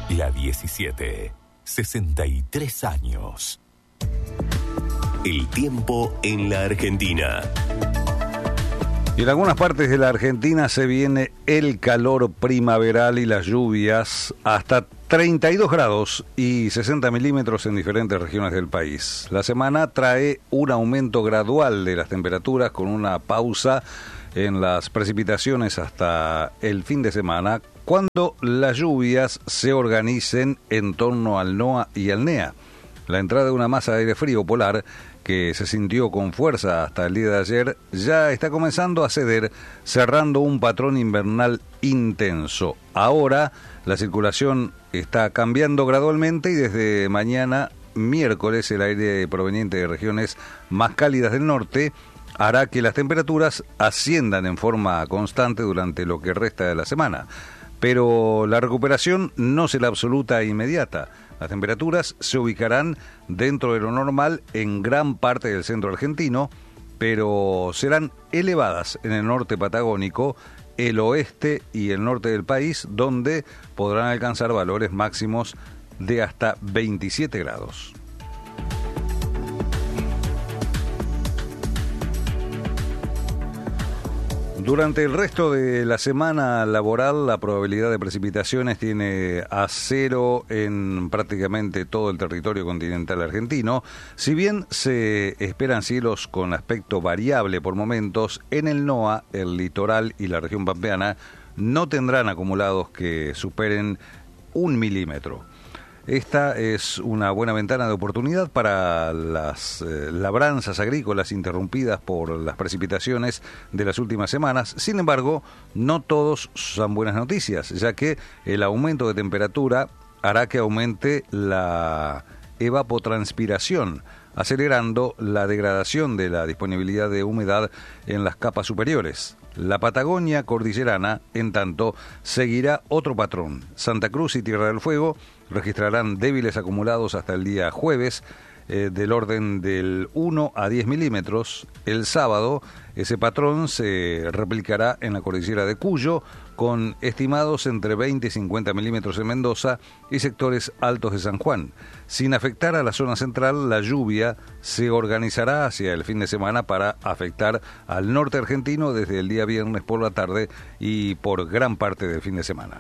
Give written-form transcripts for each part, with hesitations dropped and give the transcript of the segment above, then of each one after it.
La 17. 63 años. El tiempo en la Argentina. Y en algunas partes de la Argentina se viene el calor primaveral y las lluvias hasta 32 grados y 60 milímetros en diferentes regiones del país. La semana trae un aumento gradual de las temperaturas con una pausa en las precipitaciones hasta el fin de semana, cuando las lluvias se organicen en torno al NOA y al NEA. La entrada de una masa de aire frío polar que se sintió con fuerza hasta el día de ayer ya está comenzando a ceder, cerrando un patrón invernal intenso. Ahora la circulación está cambiando gradualmente y desde mañana miércoles el aire proveniente de regiones más cálidas del norte hará que las temperaturas asciendan en forma constante durante lo que resta de la semana. Pero la recuperación no será absoluta e inmediata. Las temperaturas se ubicarán dentro de lo normal en gran parte del centro argentino, pero serán elevadas en el norte patagónico, el oeste y el norte del país, donde podrán alcanzar valores máximos de hasta 27 grados. Durante el resto de la semana laboral, la probabilidad de precipitaciones tiene a cero en prácticamente todo el territorio continental argentino. Si bien se esperan cielos con aspecto variable por momentos, en el NOA, el litoral y la región pampeana no tendrán acumulados que superen 1 milímetro. Esta es una buena ventana de oportunidad para las labranzas agrícolas interrumpidas por las precipitaciones de las últimas semanas. Sin embargo, no todos son buenas noticias, ya que el aumento de temperatura hará que aumente la evapotranspiración, acelerando la degradación de la disponibilidad de humedad en las capas superiores. La Patagonia cordillerana, en tanto, seguirá otro patrón. Santa Cruz y Tierra del Fuego registrarán débiles acumulados hasta el día jueves, del orden del 1 a 10 milímetros. El sábado, ese patrón se replicará en la cordillera de Cuyo, con estimados entre 20 y 50 milímetros en Mendoza y sectores altos de San Juan. Sin afectar a la zona central, la lluvia se organizará hacia el fin de semana para afectar al norte argentino desde el día viernes por la tarde y por gran parte del fin de semana.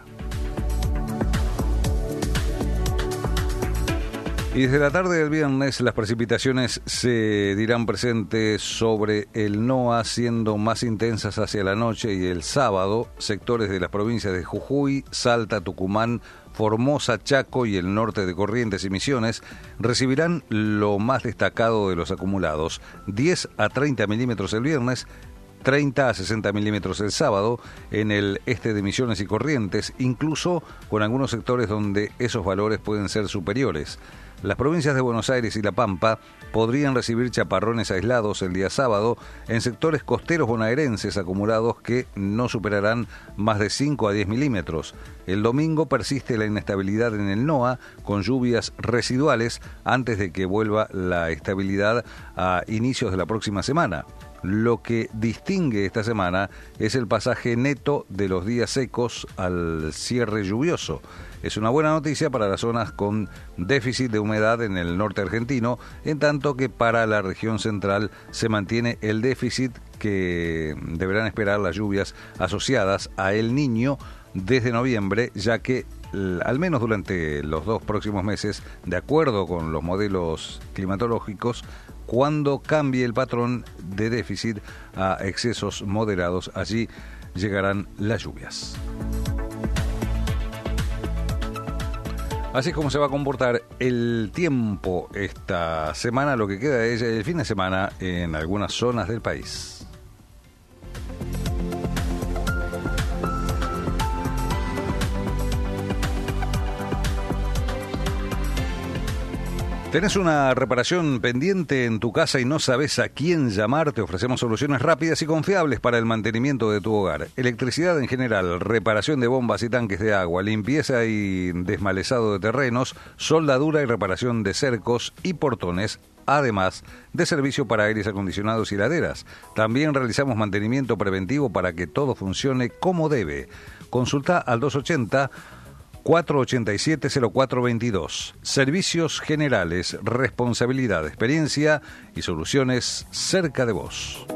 Y desde la tarde del viernes las precipitaciones se dirán presentes sobre el NOA, siendo más intensas hacia la noche, y el sábado sectores de las provincias de Jujuy, Salta, Tucumán, Formosa, Chaco y el norte de Corrientes y Misiones recibirán lo más destacado de los acumulados: 10 a 30 milímetros el viernes, 30 a 60 milímetros el sábado en el este de Misiones y Corrientes, incluso con algunos sectores donde esos valores pueden ser superiores. Las provincias de Buenos Aires y La Pampa podrían recibir chaparrones aislados el día sábado en sectores costeros bonaerenses acumulados que no superarán más de 5 a 10 milímetros. El domingo persiste la inestabilidad en el NOA, con lluvias residuales antes de que vuelva la estabilidad a inicios de la próxima semana. Lo que distingue esta semana es el pasaje neto de los días secos al cierre lluvioso. Es una buena noticia para las zonas con déficit de humedad en el norte argentino, en tanto que para la región central se mantiene el déficit que deberán esperar las lluvias asociadas a El Niño desde noviembre, ya que al menos durante los 2 próximos meses, de acuerdo con los modelos climatológicos, cuando cambie el patrón de déficit a excesos moderados, allí llegarán las lluvias. Así es como se va a comportar el tiempo esta semana, lo que queda de ella, el fin de semana en algunas zonas del país. ¿Tenés una reparación pendiente en tu casa y no sabes a quién llamar? Te ofrecemos soluciones rápidas y confiables para el mantenimiento de tu hogar. Electricidad en general, reparación de bombas y tanques de agua, limpieza y desmalezado de terrenos, soldadura y reparación de cercos y portones, además de servicio para aires acondicionados y heladeras. También realizamos mantenimiento preventivo para que todo funcione como debe. Consulta al 280 487-0422. Servicios generales, responsabilidad, experiencia y soluciones cerca de vos.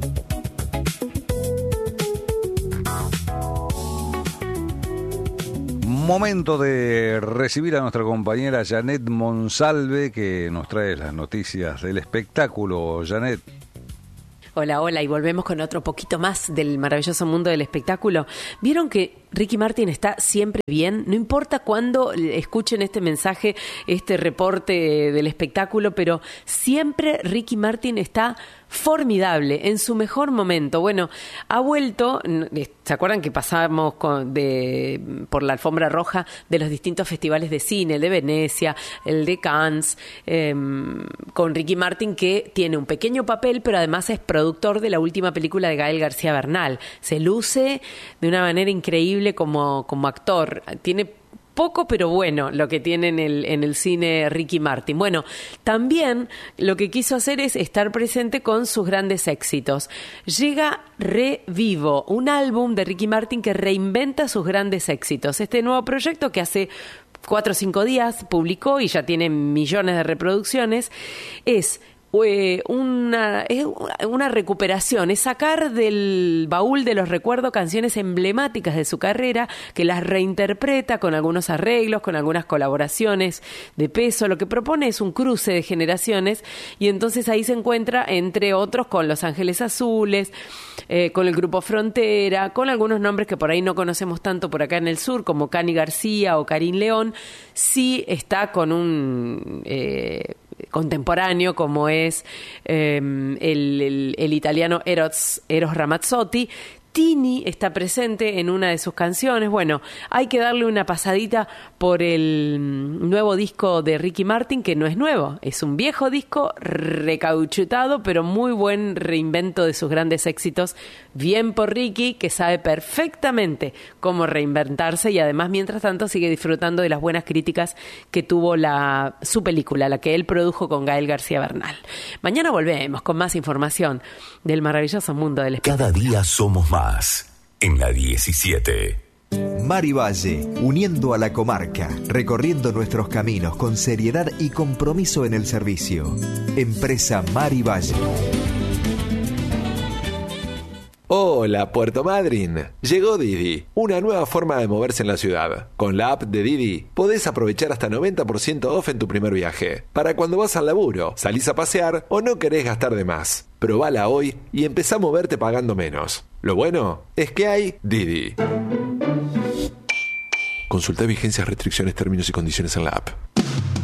Momento de recibir a nuestra compañera Janet Monsalve, que nos trae las noticias del espectáculo. Janet. Hola, hola, y volvemos con otro poquito más del maravilloso mundo del espectáculo. ¿Vieron que Ricky Martin está siempre bien? No importa cuándo escuchen este mensaje, este reporte del espectáculo, pero siempre Ricky Martin está formidable, en su mejor momento. Bueno, ha vuelto, ¿se acuerdan que pasamos por la alfombra roja de los distintos festivales de cine, el de Venecia, el de Cannes, con Ricky Martin, que tiene un pequeño papel, pero además es productor de la última película de Gael García Bernal. Se luce de una manera increíble como actor. Tiene poco pero bueno lo que tiene en el cine Ricky Martin. Bueno, también lo que quiso hacer es estar presente con sus grandes éxitos. Llega Revivo, un álbum de Ricky Martin que reinventa sus grandes éxitos. Este nuevo proyecto que hace 4 o 5 días publicó y ya tiene millones de reproducciones, es una recuperación, es sacar del baúl de los recuerdos canciones emblemáticas de su carrera, que las reinterpreta con algunos arreglos, con algunas colaboraciones de peso. Lo que propone es un cruce de generaciones, y entonces ahí se encuentra, entre otros, con Los Ángeles Azules, con el Grupo Frontera, con algunos nombres que por ahí no conocemos tanto por acá en el sur, como Cani García o Karin León. Sí está con un contemporáneo como es el italiano Eros Ramazzotti. Tini está presente en una de sus canciones. Bueno, hay que darle una pasadita por el nuevo disco de Ricky Martin, que no es nuevo, es un viejo disco recauchutado, pero muy buen reinvento de sus grandes éxitos. Bien por Ricky, que sabe perfectamente cómo reinventarse, y además, mientras tanto, sigue disfrutando de las buenas críticas que tuvo su película, la que él produjo con Gael García Bernal. Mañana volvemos con más información del maravilloso mundo del espectáculo. Cada día somos más en la 17. Mari Valle, uniendo a la comarca, recorriendo nuestros caminos con seriedad y compromiso en el servicio. Empresa Mari Valle. Hola, Puerto Madryn. Llegó Didi, una nueva forma de moverse en la ciudad. Con la app de Didi podés aprovechar hasta 90% off en tu primer viaje. Para cuando vas al laburo, salís a pasear o no querés gastar de más. Probala hoy y empezá a moverte pagando menos. Lo bueno es que hay Didi. Consulta vigencias, restricciones, términos y condiciones en la app.